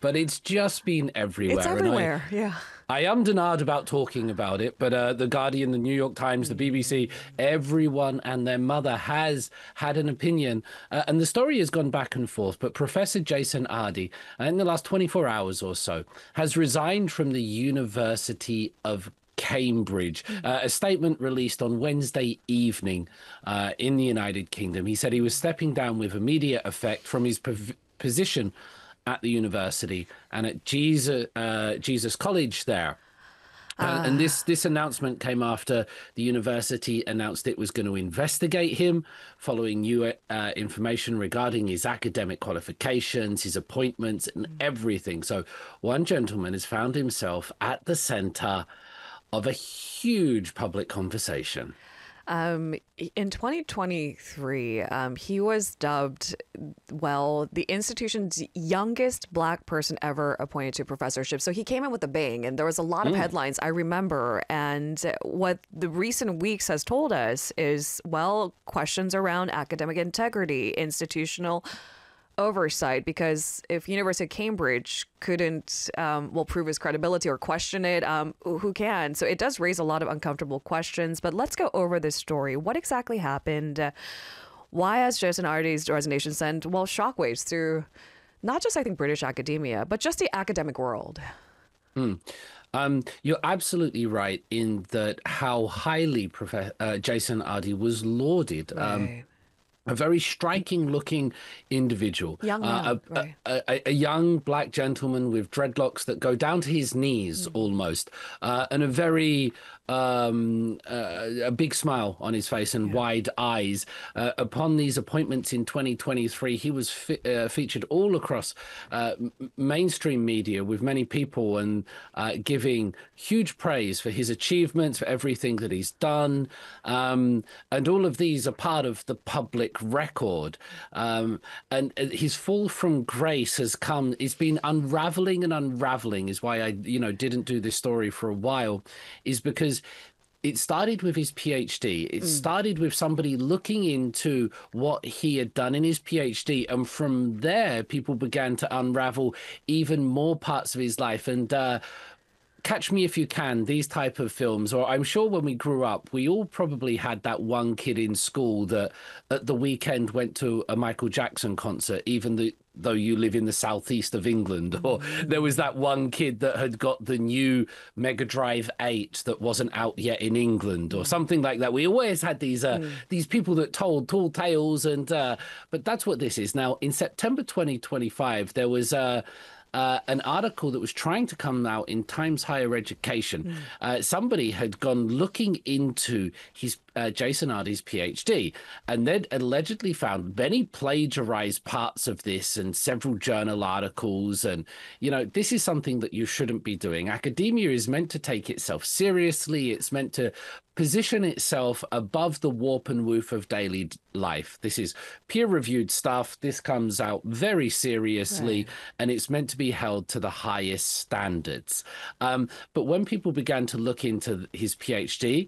but it's just been It's everywhere. And everywhere. Yeah. I am denied about talking about it, but The Guardian, the New York Times, the BBC, everyone and their mother has had an opinion. And the story has gone back and forth. But Professor Jason Ardi, in the last 24 hours or so, has resigned from the University of Cambridge. A statement released on Wednesday evening in the United Kingdom. He said he was stepping down with immediate effect from his position at the university and at Jesus College there. And this announcement came after the university announced it was going to investigate him following new information regarding his academic qualifications, his appointments, and everything. So one gentleman has found himself at the center of a huge public conversation. In 2023, he was dubbed, well, the institution's youngest Black person ever appointed to a professorship. So he came in with a bang, and there was a lot of headlines I remember. And what the recent weeks has told us is, well, questions around academic integrity, institutional oversight, because if University of Cambridge couldn't prove his credibility or question it, who can? So it does raise a lot of uncomfortable questions. But let's go over this story. What exactly happened? Why has Jason Ardi's resignation sent, well, shockwaves through not just, I think, British academia, but just the academic world? You're absolutely right in that how highly Jason Ardi was lauded. Right. A very striking looking individual, Young man, right. a young Black gentleman with dreadlocks that go down to his knees almost, and a very a big smile on his face and wide eyes. Upon these appointments in 2023, he was featured all across mainstream media with many people and giving huge praise for his achievements, for everything that he's done. And all of these are part of the public record. And his fall from grace has come, it's been unraveling and unraveling, is why I, didn't do this story for a while, is because it started with his PhD. It started with somebody looking into what he had done in his PhD. And from there, people began to unravel even more parts of his life. And Catch Me If You Can, these type of films, or I'm sure when we grew up, we all probably had that one kid in school that at the weekend went to a Michael Jackson concert, though you live in the southeast of England, or there was that one kid that had got the new Mega Drive 8 that wasn't out yet in England, or something like that. We always had these people that told tall tales, and but that's what this is. Now, in September 2025, there was an article that was trying to come out in Times Higher Education. Somebody had gone looking into his Jason Ardi's PhD, and they'd allegedly found many plagiarized parts of this and several journal articles. And, this is something that you shouldn't be doing. Academia is meant to take itself seriously. It's meant to position itself above the warp and woof of daily life. This is peer-reviewed stuff. This comes out very seriously, and it's meant to be held to the highest standards. But when people began to look into his PhD,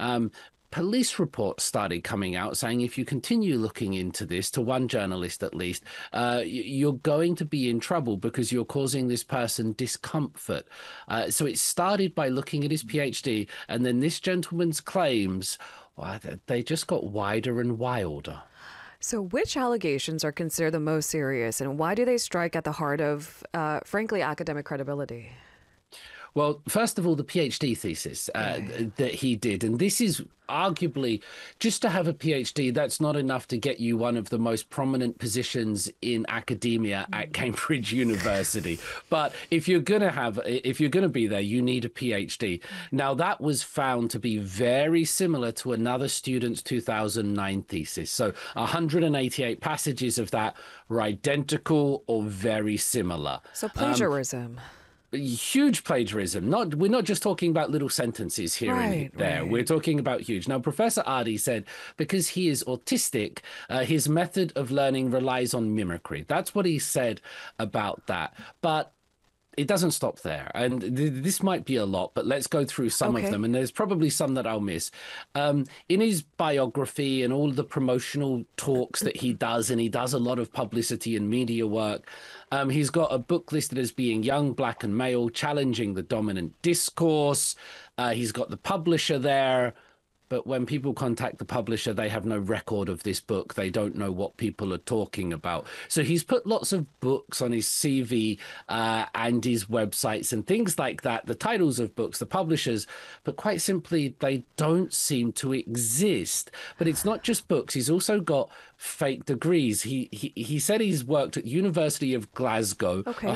police reports started coming out saying if you continue looking into this, to one journalist at least, you're going to be in trouble because you're causing this person discomfort. So it started by looking at his PhD, and then this gentleman's claims, well, they just got wider and wilder. So which allegations are considered the most serious, and why do they strike at the heart of, frankly, academic credibility? Well, first of all, the PhD thesis that he did, and this is arguably, just to have a PhD, that's not enough to get you one of the most prominent positions in academia at Cambridge University. But if you're going to be there, you need a PhD. Now, that was found to be very similar to another student's 2009 thesis. So 188 passages of that were identical or very similar. So plagiarism. Huge plagiarism. We're not just talking about little sentences here and there. We're talking about huge. Now, Professor Ardi said because he is autistic, his method of learning relies on mimicry. That's what he said about that. But it doesn't stop there. And this might be a lot, but let's go through some of Okay. them. And there's probably some that I'll miss. In his biography and all the promotional talks that he does, and he does a lot of publicity and media work, he's got a book listed as being young, black, and male, challenging the dominant discourse. He's got the publisher there. But when people contact the publisher, they have no record of this book. They don't know what people are talking about. So he's put lots of books on his CV and his websites and things like that, the titles of books, the publishers, but quite simply, they don't seem to exist. But it's not just books. He's also got fake degrees. He said he's worked at University of Glasgow, Okay.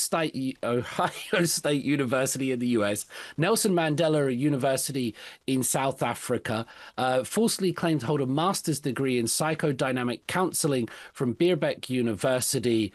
Ohio State University in the US, Nelson Mandela University in South Africa, falsely claimed to hold a master's degree in psychodynamic counseling from Birkbeck University.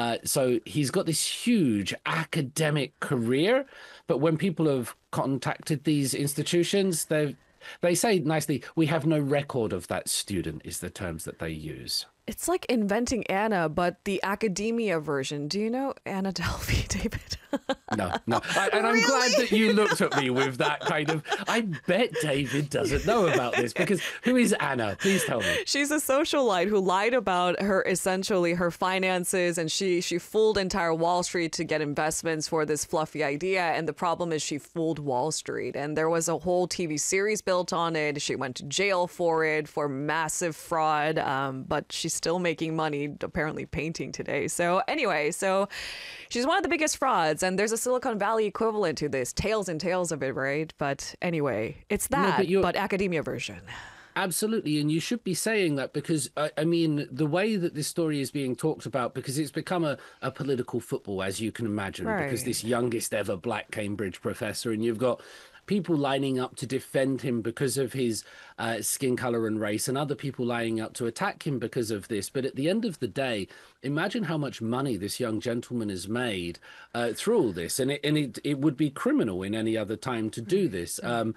So he's got this huge academic career, but when people have contacted these institutions, they say nicely, we have no record of that student, is the terms that they use. It's like inventing Anna, but the academia version. Do you know Anna Delvey, David? No, no. And I'm glad that you looked at me with that kind of, I bet David doesn't know about this, because who is Anna? Please tell me. She's a socialite who lied about essentially her finances, and she fooled entire Wall Street to get investments for this fluffy idea. And the problem is she fooled Wall Street, and there was a whole TV series built on it. She went to jail for it, for massive fraud, but she's still making money, apparently painting today. So anyway, so she's one of the biggest frauds, and there's a Silicon Valley equivalent to this, tales and tales of it, right? But anyway, it's that, but academia version. Absolutely, and you should be saying that, because I mean, the way that this story is being talked about, because it's become a political football, as you can imagine, because Right. this youngest ever black Cambridge professor, and you've got people lining up to defend him because of his skin color and race, and other people lining up to attack him because of this. But at the end of the day, imagine how much money this young gentleman has made through all this, and it would be criminal in any other time to do this.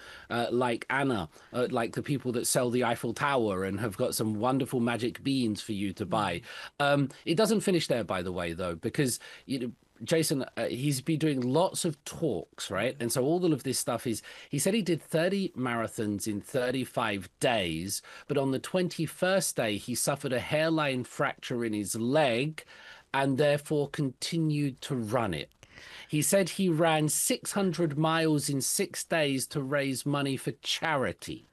Like Anna, like the people that sell the Eiffel Tower and have got some wonderful magic beans for you to buy. It doesn't finish there, by the way, though, because Jason, he's been doing lots of talks, right? And so all of this stuff he said he did 30 marathons in 35 days, but on the 21st day, he suffered a hairline fracture in his leg and therefore continued to run it. He said he ran 600 miles in 6 days to raise money for charity.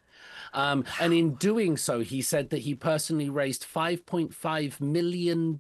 And in doing so, he said that he personally raised £5.5 million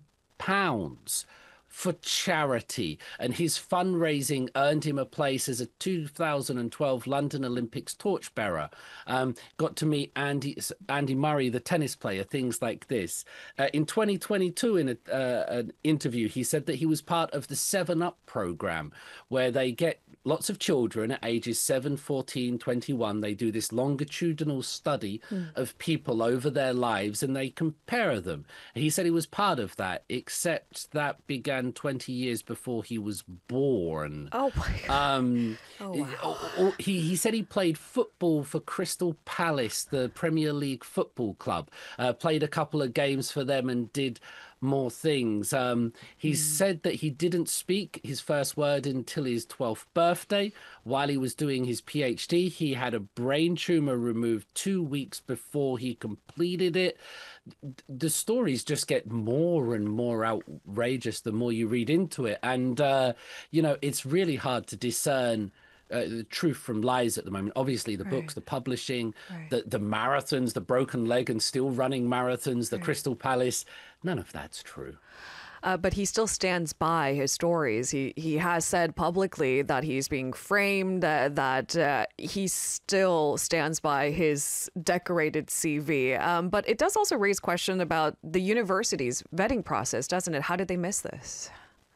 for charity, and his fundraising earned him a place as a 2012 London Olympics torchbearer. Got to meet Andy Murray, the tennis player, things like this. In 2022, in an interview, he said that he was part of the 7 Up program, where they get lots of children at ages 7, 14, 21. They do this longitudinal study of people over their lives, and they compare them. He said he was part of that, except that began 20 years before he was born. Oh my God. Wow. He said he played football for Crystal Palace, the Premier League football club, played a couple of games for them and did more things. He said that he didn't speak his first word until his 12th birthday. While he was doing his PhD, he had a brain tumor removed 2 weeks before he completed it. The stories just get more and more outrageous the more you read into it. And, it's really hard to discern the truth from lies at the moment. Obviously, the books, the publishing, the marathons, the broken leg and still running marathons, the Crystal Palace, none of that's true. But he still stands by his stories. He has said publicly that he's being framed, that he still stands by his decorated CV. But it does also raise question about the university's vetting process, doesn't it? How did they miss this?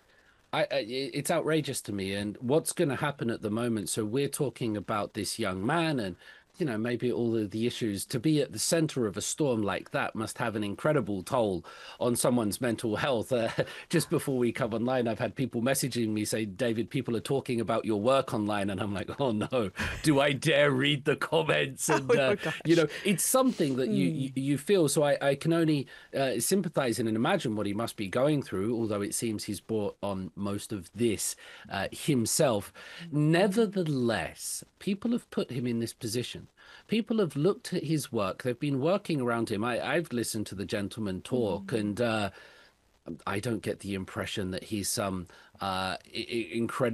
It's outrageous to me. And what's going to happen at the moment? So we're talking about this young man and you know, maybe all of the issues to be at the center of a storm like that must have an incredible toll on someone's mental health. Just before we come online, I've had people messaging me say, David, people are talking about your work online. And I'm like, oh no, do I dare read the comments? And, Oh my gosh. you know, it's something that you feel. So I can only sympathize and imagine what he must be going through, although it seems he's brought on most of this himself. Nevertheless, people have put him in this position. People have looked at his work. They've been working around him. I've listened to the gentleman talk, and I don't get the impression that he's some incredible